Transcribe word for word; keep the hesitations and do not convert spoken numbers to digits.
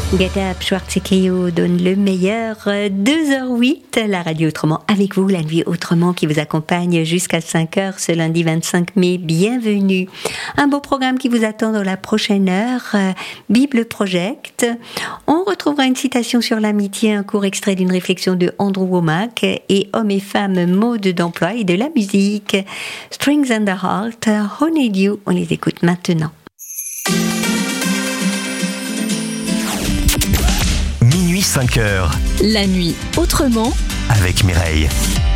Get Up, Schwartz et Keio donne le meilleur. deux heures huit, la radio Autrement avec vous, la nuit Autrement qui vous accompagne jusqu'à cinq heures ce lundi vingt-cinq mai. Bienvenue. Un beau programme qui vous attend dans la prochaine heure. Bible Project. On retrouvera une citation sur l'amitié, un court extrait d'une réflexion de Andrew Wommack et Hommes et femmes, mode d'emploi et de la musique. Strings and the Heart, Honeydew. On les écoute maintenant. cinq heures. La nuit Autrement avec Mireille.